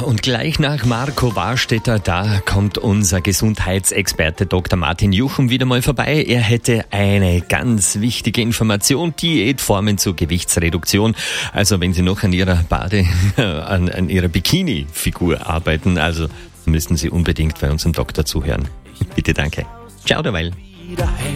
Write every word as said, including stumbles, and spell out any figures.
und gleich nach Marco Warstetter, da kommt unser Gesundheitsexperte Doktor Martin Juchum wieder mal vorbei. Er hätte eine ganz wichtige Information, Diätformen zur Gewichtsreduktion. Also wenn Sie noch an Ihrer Bade, an, an Ihrer Bikini-Figur arbeiten, also müssen Sie unbedingt bei unserem Doktor zuhören. Bitte, danke. Ciao derweil.